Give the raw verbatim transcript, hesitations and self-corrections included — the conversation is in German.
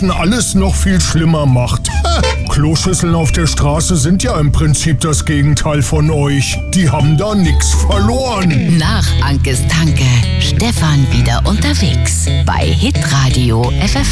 Einkaufen alles noch viel schlimmer macht. Kloschüsseln auf der Straße sind ja im Prinzip das Gegenteil von euch. Die haben da nix verloren. Nach Ankes Tanke, Stefan wieder unterwegs bei Hitradio F F